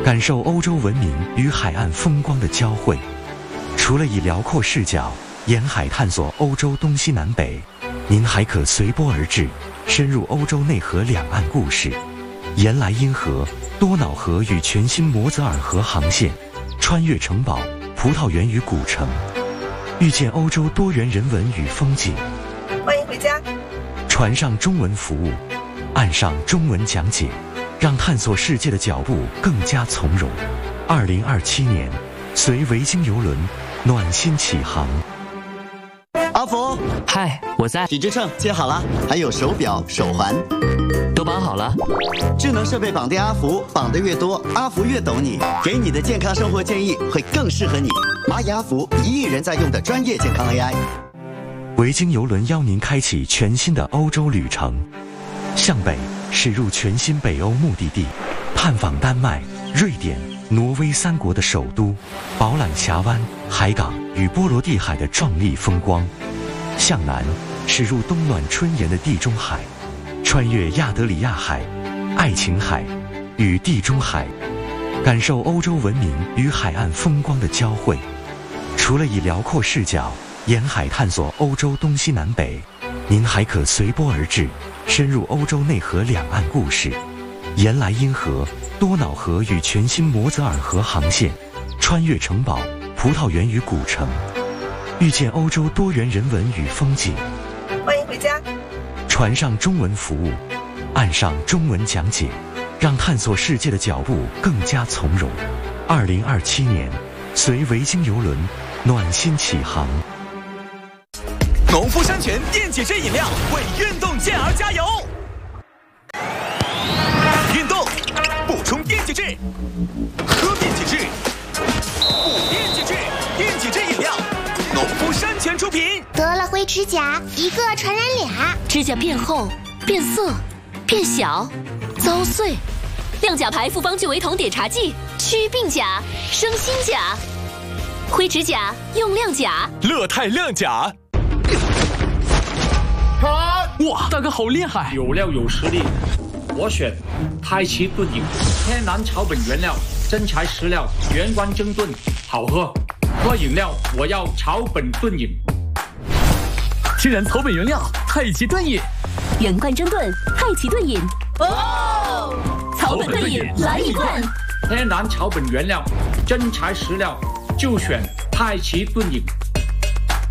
感受欧洲文明与海岸风光的交汇。除了以辽阔视角沿海探索欧洲东西南北，您还可随波而至，深入欧洲内河两岸故事，沿莱茵河、多瑙河与全新摩泽尔河航线，穿越城堡、葡萄园与古城，遇见欧洲多元人文与风景。 欢迎回家。 船上中文服务，岸上中文讲解，让探索世界的脚步更加从容。2027年，随维京邮轮暖心起航。 阿福， 嗨，我在。 体脂秤接好了，还有手表、手环， 都绑好了。 智能设备绑定阿福，绑得越多，阿福越懂你，给你的健康生活建议会更适合你。蚂蚁阿福，1亿人在用的专业健康 AI。 维京邮轮邀您开启全新的欧洲旅程，向北驶入全新北欧目的地，探访丹麦、瑞典、挪威3国的首都，饱览峡湾、海港与波罗的海的壮丽风光；向南驶入冬暖春炎的地中海，穿越亚得里亚海、爱琴海与地中海，感受欧洲文明与海岸风光的交汇。除了以辽阔视角沿海探索欧洲东西南北，您还可随波而至，深入欧洲内河两岸故事，沿莱茵河、多瑙河与全新摩泽尔河航线，穿越城堡、葡萄园与古城，遇见欧洲多元人文与风景。 欢迎回家。 船上中文服务，岸上中文讲解，让探索世界的脚步更加从容。2027年，随维京邮轮暖心起航。 农夫山泉电解质饮料为运动健儿加油！运动补充电解质，喝电解质，补电解质，电解质饮料，农夫山泉出品。 得了灰指甲，一个传染俩， 指甲变厚、变色、变小、遭碎。亮甲牌复方聚维酮碘茶剂，祛病甲、生新甲。灰指甲用亮甲， 乐泰亮甲。 哇，大哥好厉害！ 有料有实力，我选太极炖饮，天然草本原料，真材实料，原罐蒸炖，好喝。喝饮料我要草本炖饮。 天然草本原料，太极炖饮， 原罐蒸炖，太极炖饮。哦，草本炖饮来一罐。 天然草本原料，真材实料，就选太极炖饮。